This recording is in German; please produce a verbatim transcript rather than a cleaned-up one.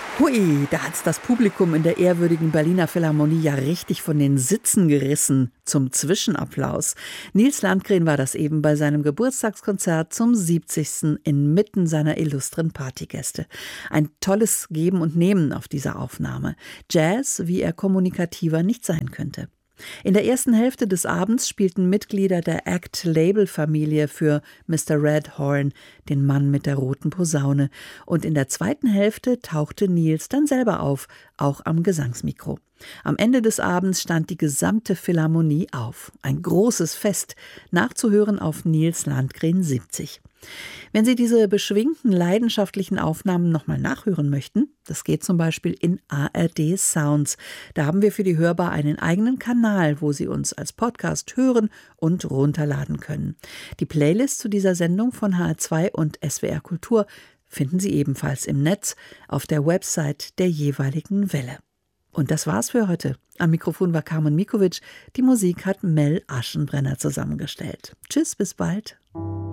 Hui, da hat's das Publikum in der ehrwürdigen Berliner Philharmonie ja richtig von den Sitzen gerissen zum Zwischenapplaus. Nils Landgren war das eben bei seinem Geburtstagskonzert zum siebzigsten inmitten seiner illustren Partygäste. Ein tolles Geben und Nehmen auf dieser Aufnahme. Jazz, wie er kommunikativer nicht sein könnte. In der ersten Hälfte des Abends spielten Mitglieder der Act-Label-Familie für Mister Red Horn, den Mann mit der roten Posaune. Und in der zweiten Hälfte tauchte Nils dann selber auf, auch am Gesangsmikro. Am Ende des Abends stand die gesamte Philharmonie auf. Ein großes Fest, nachzuhören auf Nils Landgren siebzig. Wenn Sie diese beschwingten, leidenschaftlichen Aufnahmen nochmal nachhören möchten, das geht zum Beispiel in A R D Sounds. Da haben wir für die Hörbar einen eigenen Kanal, wo Sie uns als Podcast hören und runterladen können. Die Playlist zu dieser Sendung von H R zwei und S W R Kultur finden Sie ebenfalls im Netz auf der Website der jeweiligen Welle. Und das war's für heute. Am Mikrofon war Carmen Mikovic. Die Musik hat Mel Aschenbrenner zusammengestellt. Tschüss, bis bald.